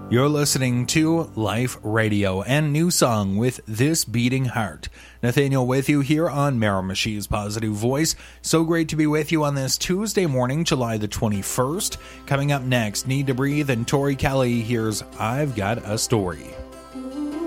You're listening to Life Radio and New Song with This Beating Heart. Nathaniel with you here on Miramichi's Positive Voice. So great to be with you on this Tuesday morning, July the 21st. Coming up next, Need to Breathe and Tori Kelly. Here's I've Got a Story.